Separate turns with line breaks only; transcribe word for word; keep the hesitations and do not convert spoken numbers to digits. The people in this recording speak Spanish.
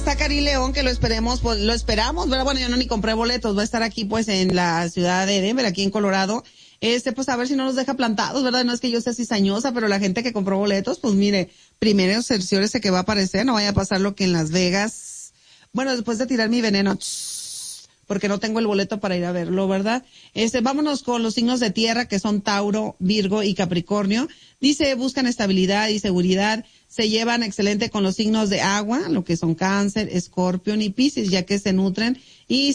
Está Cari León, que lo esperemos, pues lo esperamos, ¿verdad? Bueno, yo no ni compré boletos, va a estar aquí pues en la ciudad de Denver, aquí en Colorado. Este, pues a ver si no nos deja plantados, ¿verdad? No es que yo sea cizañosa, pero la gente que compró boletos, pues mire, primero cerciórese que va a aparecer, no vaya a pasar lo que en Las Vegas. Bueno, después de tirar mi veneno, porque no tengo el boleto para ir a verlo, ¿verdad? Este, vámonos con los signos de tierra, que son Tauro, Virgo y Capricornio. Dice, buscan estabilidad y seguridad, se llevan excelente con los signos de agua, lo que son Cáncer, Escorpión y Piscis, ya que se nutren y